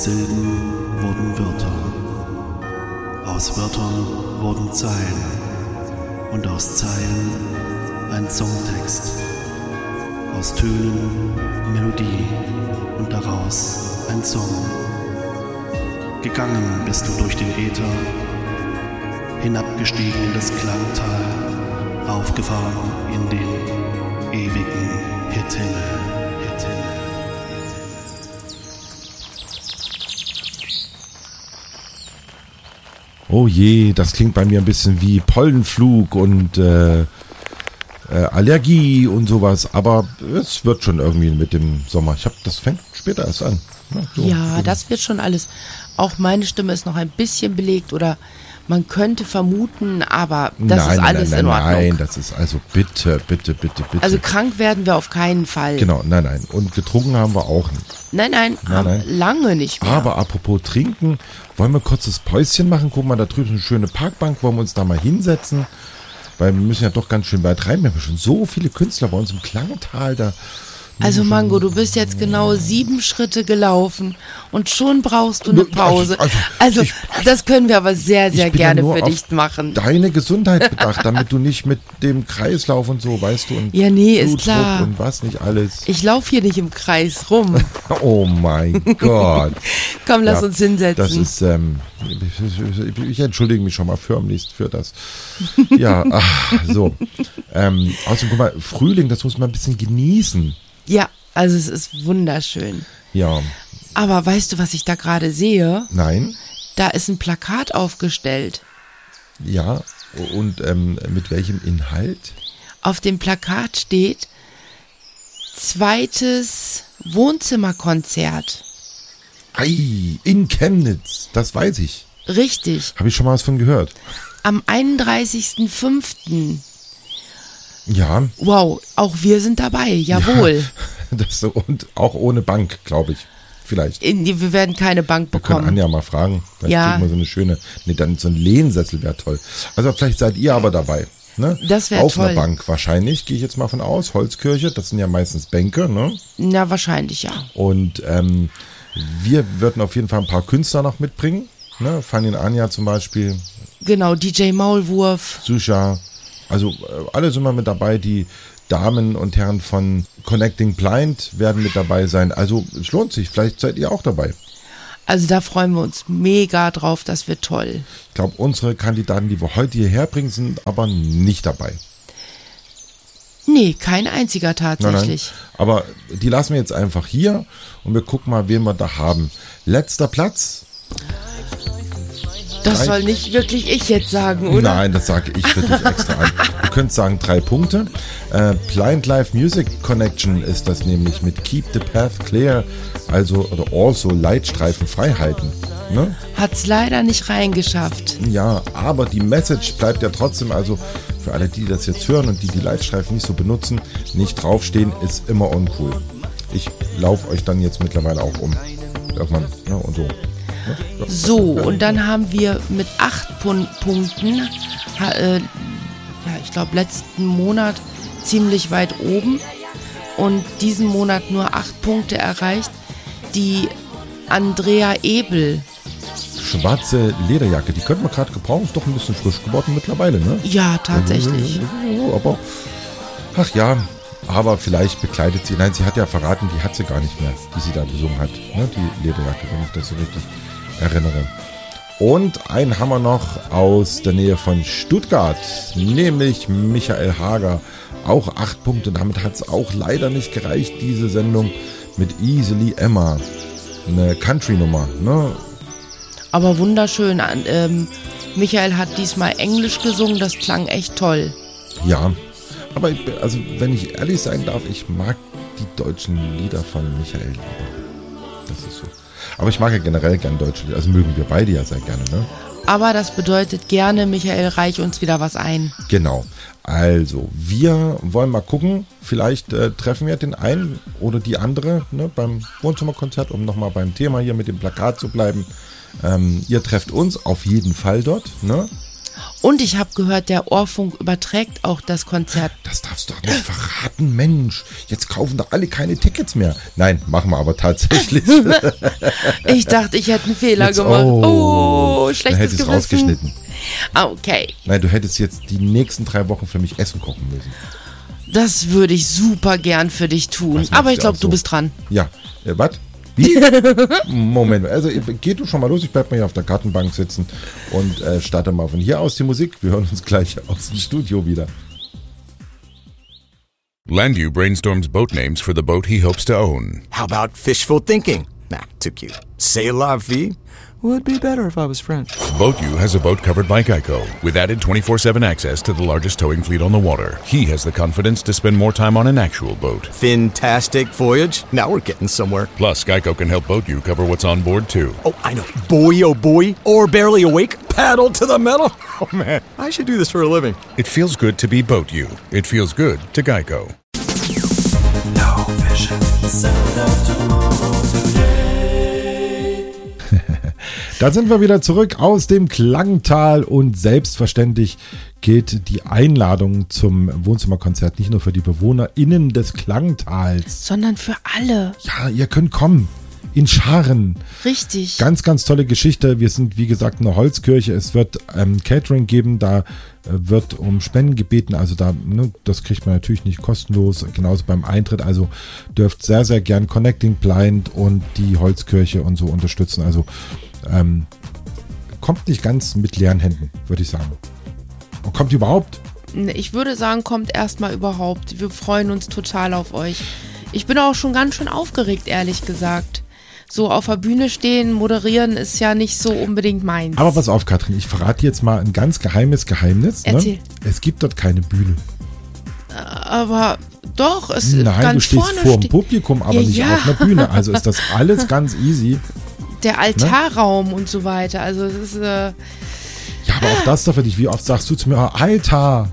Silben wurden Wörter, aus Wörtern wurden Zeilen und aus Zeilen ein Songtext, aus Tönen Melodie und daraus ein Song. Gegangen bist du durch den Äther, hinabgestiegen in das Klangtal, aufgefahren in den ewigen Hithimmel. Oh je, das klingt bei mir ein bisschen wie Pollenflug und Allergie und sowas, aber es wird schon irgendwie mit dem Sommer. Das fängt später erst an. Ne? So, ja, das wird schon alles. Auch meine Stimme ist noch ein bisschen belegt oder man könnte vermuten, aber das ist alles in Ordnung. Nein, das ist also bitte. Also krank werden wir auf keinen Fall. Genau, nein. Und getrunken haben wir auch nicht. Nein. Lange nicht mehr. Aber apropos trinken, wollen wir ein kurzes Päuschen machen? Guck mal, da drüben ist eine schöne Parkbank, wollen wir uns da mal hinsetzen? Weil wir müssen ja doch ganz schön weit rein. Wir haben schon so viele Künstler bei uns im Klangtal da. Also Mango, du bist jetzt genau 7 Schritte gelaufen und schon brauchst du eine Pause. Also das können wir aber sehr, sehr gerne für dich machen. Deine Gesundheit bedacht, damit du nicht mit dem Kreislauf und so, weißt du, und ja, nee, ist klar. Und was nicht alles. Ich laufe hier nicht im Kreis rum. Oh mein Gott. Komm, lass uns hinsetzen. Das ist, ich entschuldige mich schon mal förmlichst für das. Ja, so. Außerdem, guck mal, Frühling, das muss man ein bisschen genießen. Ja, also es ist wunderschön. Ja. Aber weißt du, was ich da gerade sehe? Nein. Da ist ein Plakat aufgestellt. Ja, und mit welchem Inhalt? Auf dem Plakat steht 2. Wohnzimmerkonzert. Ei, in Chemnitz, das weiß ich. Richtig. Habe ich schon mal was von gehört. Am 31.05. Ja. Wow, auch wir sind dabei, jawohl. Ja, und auch ohne Bank, glaube ich. Vielleicht. Wir werden keine Bank bekommen. Wir können Anja mal fragen. Vielleicht kriegen wir so eine schöne, dann so ein Lehnsessel wäre toll. Also vielleicht seid ihr aber dabei. Ne? Das wäre toll. Auf einer Bank wahrscheinlich, gehe ich jetzt mal von aus. Holzkirche, das sind ja meistens Bänke, ne? Na, wahrscheinlich, ja. Und wir würden auf jeden Fall ein paar Künstler noch mitbringen. Ne? Fanny und Anja zum Beispiel. Genau, DJ Maulwurf. Susha. Also alle sind mal mit dabei, die Damen und Herren von Connecting Blind werden mit dabei sein. Also es lohnt sich, vielleicht seid ihr auch dabei. Also da freuen wir uns mega drauf, das wird toll. Ich glaube, unsere Kandidaten, die wir heute hierher bringen, sind aber nicht dabei. Nee, kein einziger tatsächlich. Nein. Aber die lassen wir jetzt einfach hier und wir gucken mal, wen wir da haben. Letzter Platz. Das soll nicht wirklich ich jetzt sagen, oder? Nein, das sage ich für dich extra an. Du könntest sagen 3 Punkte. Blind Live Music Connection ist das nämlich mit Keep the Path Clear, also Leitstreifen frei halten. Ne? Hat's leider nicht reingeschafft. Ja, aber die Message bleibt ja trotzdem, also für alle, die das jetzt hören und die Leitstreifen nicht so benutzen, nicht draufstehen, ist immer uncool. Ich laufe euch dann jetzt mittlerweile auch um. Irgendwann, ne, und so. So, und dann haben wir mit 8 Punkten, ich glaube letzten Monat ziemlich weit oben und diesen Monat nur 8 Punkte erreicht, die Andrea Ebel. Schwarze Lederjacke, die könnte man gerade gebrauchen, ist doch ein bisschen frisch geworden mittlerweile, ne? Ja, tatsächlich. Aber, ach ja, aber vielleicht bekleidet sie, nein, sie hat ja verraten, die hat sie gar nicht mehr, die sie da besungen hat, ne? Die Lederjacke, wenn ich das so richtig erinnere. Und einen haben wir noch aus der Nähe von Stuttgart, nämlich Michael Hager, auch 8 Punkte, damit hat es auch leider nicht gereicht, diese Sendung mit Easily Emma, eine Country-Nummer, ne? Aber wunderschön, Michael hat diesmal Englisch gesungen, das klang echt toll. Ja, aber also wenn ich ehrlich sein darf, ich mag die deutschen Lieder von Michael lieber. Das ist so. Aber ich mag ja generell gern deutsche Lieder, also mögen wir beide ja sehr gerne, ne? Aber das bedeutet gerne, Michael, reich uns wieder was ein. Genau. Also, wir wollen mal gucken, vielleicht treffen wir den einen oder die andere, ne, beim Wohnzimmerkonzert, um nochmal beim Thema hier mit dem Plakat zu bleiben. Ihr trefft uns auf jeden Fall dort, ne? Und ich habe gehört, der Ohrfunk überträgt auch das Konzert. Das darfst du doch nicht verraten, Mensch. Jetzt kaufen doch alle keine Tickets mehr. Nein, machen wir aber tatsächlich. Ich dachte, ich hätte einen Fehler Jetzt, gemacht. Oh, Dann schlechtes hättest du es Gewissen. rausgeschnitten. Okay, Nein, du hättest jetzt die nächsten 3 Wochen für mich Essen kochen müssen. das würde ich super gern für dich tun. Das Aber machst ich du glaube, auch du so. bist dran. Ja, was? Wie? Moment, also geh du schon mal los, ich bleib mal hier auf der Gartenbank sitzen und starte mal von hier aus die Musik. Wir hören uns gleich aus dem Studio wieder. Landview brainstorms boat names for the boat he hopes to own. How about fishful thinking? Nah, too cute. C'est la vie? Would be better if I was French. BoatU has a boat covered by Geico, with added 24/7 access to the largest towing fleet on the water. He has the confidence to spend more time on an actual boat. Fantastic voyage. Now we're getting somewhere. Plus, Geico can help BoatU cover what's on board, too. Oh, I know. Boy, oh boy. Or barely awake. Paddle to the metal. Oh, man. I should do this for a living. It feels good to be BoatU. It feels good to Geico. No vision. Sound of tomorrow today. Da sind wir wieder zurück aus dem Klangtal und selbstverständlich gilt die Einladung zum Wohnzimmerkonzert nicht nur für die BewohnerInnen des Klangtals. Sondern für alle. Ja, ihr könnt kommen. In Scharen. Richtig. Ganz, ganz tolle Geschichte. Wir sind, wie gesagt, eine Holzkirche. Es wird Catering geben. Da wird um Spenden gebeten. Also da, ne, das kriegt man natürlich nicht kostenlos. Genauso beim Eintritt. Also dürft sehr, sehr gern Connecting Blind und die Holzkirche und so unterstützen. Also kommt nicht ganz mit leeren Händen, würde ich sagen. Und kommt überhaupt? Ich würde sagen, kommt erstmal überhaupt. Wir freuen uns total auf euch. Ich bin auch schon ganz schön aufgeregt, ehrlich gesagt. So auf der Bühne stehen, moderieren ist ja nicht so unbedingt meins. Aber pass auf, Katrin, ich verrate dir jetzt mal ein ganz geheimes Geheimnis. Erzähl. Ne? Es gibt dort keine Bühne. Aber doch, es Nein, ganz du stehst vorne vor dem Publikum, aber nicht Ja. auf einer Bühne. Also ist das alles ganz easy. Der Altarraum und so weiter. Also es ist Ja, aber auch das doch für dich. Wie oft sagst du zu mir, Alter?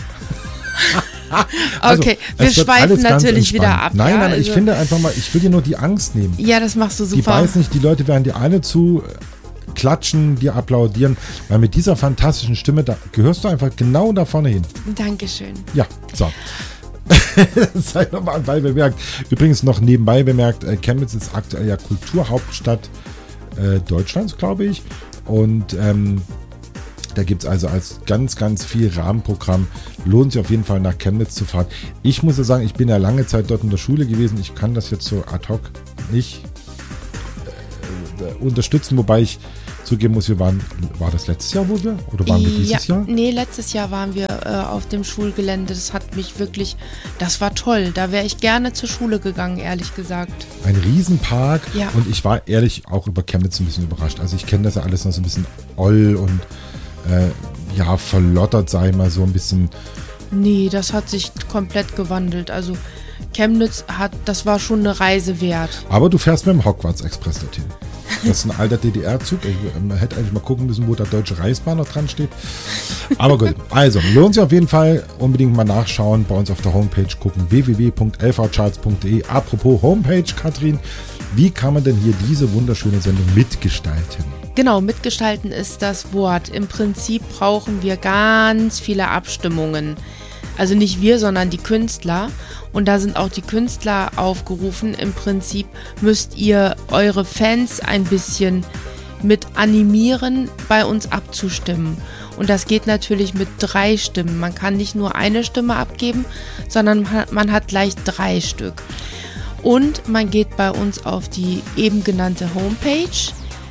okay, wir es wird schweifen alles ganz natürlich wieder entspannt. ab. Nein, ja, nein, ich also- finde einfach mal, ich will dir nur die Angst nehmen. Ja, das machst du Die super. weiß nicht, die Leute werden dir alle zu klatschen, dir applaudieren, weil mit dieser fantastischen Stimme, da gehörst du einfach genau da vorne hin. Dankeschön. Ja, so. Sei nochmal anbei bemerkt. Übrigens noch nebenbei bemerkt, Chemnitz ist aktuell ja Kulturhauptstadt Deutschlands, glaube ich. Und da gibt es also als ganz, ganz viel Rahmenprogramm. Lohnt sich auf jeden Fall nach Chemnitz zu fahren. Ich muss ja sagen, ich bin ja lange Zeit dort in der Schule gewesen. Ich kann das jetzt so ad hoc nicht unterstützen, wobei ich zugeben muss, war das letztes Jahr, wo wir? Oder waren wir dieses Jahr? Nee, letztes Jahr waren wir auf dem Schulgelände. Das hat mich wirklich, das war toll. Da wäre ich gerne zur Schule gegangen, ehrlich gesagt. Ein Riesenpark. Ja. Und ich war ehrlich auch über Chemnitz ein bisschen überrascht. Also ich kenne das ja alles noch so ein bisschen oll und ja, verlottert, sag ich mal, so ein bisschen. Nee, das hat sich komplett gewandelt. Also Chemnitz das war schon eine Reise wert. Aber du fährst mit dem Hogwarts Express dorthin. Das ist ein alter DDR-Zug. Man hätte eigentlich mal gucken müssen, wo der Deutsche Reichsbahn noch dran steht. Aber gut, also lohnt sich auf jeden Fall. Unbedingt mal nachschauen, bei uns auf der Homepage gucken, www.lvcharts.de. Apropos Homepage, Katrin, wie kann man denn hier diese wunderschöne Sendung mitgestalten? Genau, mitgestalten ist das Wort. Im Prinzip brauchen wir ganz viele Abstimmungen. Also nicht wir, sondern die Künstler. Und da sind auch die Künstler aufgerufen. Im Prinzip müsst ihr eure Fans ein bisschen mit animieren, bei uns abzustimmen. Und das geht natürlich mit 3 Stimmen. Man kann nicht nur eine Stimme abgeben, sondern man hat gleich 3 Stück. Und man geht bei uns auf die eben genannte Homepage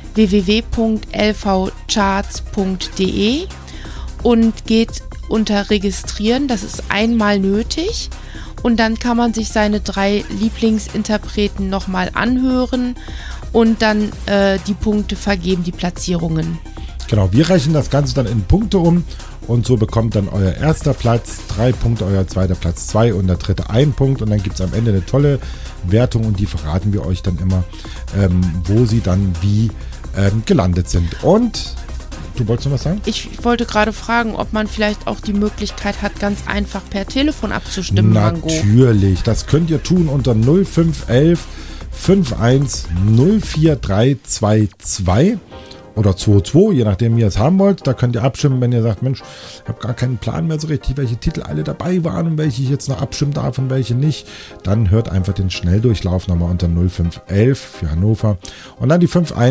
www.lvcharts.de und geht unter Registrieren. Das ist einmal nötig. Und dann kann man sich seine 3 Lieblingsinterpreten nochmal anhören und dann die Punkte vergeben, die Platzierungen. Genau, wir rechnen das Ganze dann in Punkte um und so bekommt dann euer erster Platz 3 Punkte, euer zweiter Platz 2 und der dritte 1 Punkt und dann gibt es am Ende eine tolle Wertung und die verraten wir euch dann immer, wo sie dann wie gelandet sind. Und du wolltest noch was sagen? Ich wollte gerade fragen, ob man vielleicht auch die Möglichkeit hat, ganz einfach per Telefon abzustimmen, Mango. Natürlich, das könnt ihr tun unter 0511 51 04322 oder 2-2, je nachdem, wie ihr es haben wollt. Da könnt ihr abstimmen, wenn ihr sagt, Mensch, ich habe gar keinen Plan mehr so richtig, welche Titel alle dabei waren und welche ich jetzt noch abstimmen darf und welche nicht. Dann hört einfach den Schnelldurchlauf nochmal unter 0511 für Hannover und dann die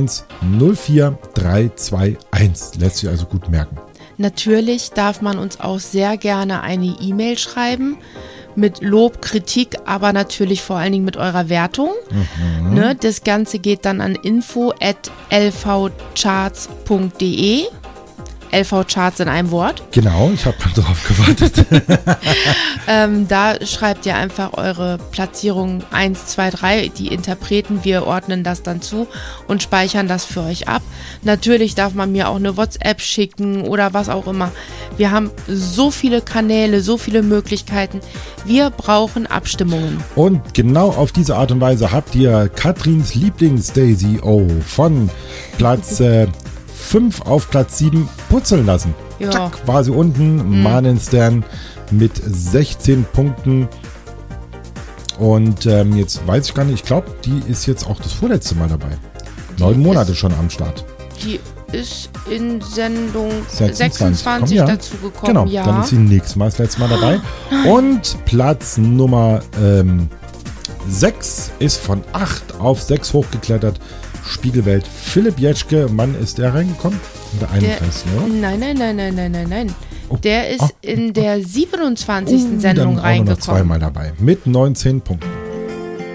5104321. Lässt sich also gut merken. Natürlich darf man uns auch sehr gerne eine E-Mail schreiben mit Lob, Kritik, aber natürlich vor allen Dingen mit eurer Wertung. Ne, das Ganze geht dann an info@lvcharts.de. LV-Charts in einem Wort. Genau, ich habe gerade drauf gewartet. Da schreibt ihr einfach eure Platzierung 1, 2, 3, die Interpreten, wir ordnen das dann zu und speichern das für euch ab. Natürlich darf man mir auch eine WhatsApp schicken oder was auch immer. Wir haben so viele Kanäle, so viele Möglichkeiten. Wir brauchen Abstimmungen. Und genau auf diese Art und Weise habt ihr Katrins Lieblings-Daisy O von Platz 5 auf Platz 7 putzeln lassen. Ja. Zack, war sie unten. Manenstern mit 16 Punkten. Und jetzt weiß ich gar nicht, ich glaube, die ist jetzt auch das vorletzte Mal dabei. 9 Monate schon am Start. Die ist in Sendung 26 dazu gekommen. Genau, ja. dann ist sie nächstes Mal das letzte Mal dabei. Und Platz Nummer 6 ist von 8 auf 6 hochgeklettert. Spiegelwelt Philipp Jetschke. Wann ist der reingekommen? In der 31. oder? Nein. Oh. Der ist in der 27. Sendung dann auch reingekommen. noch zweimal dabei. Mit 19 Punkten.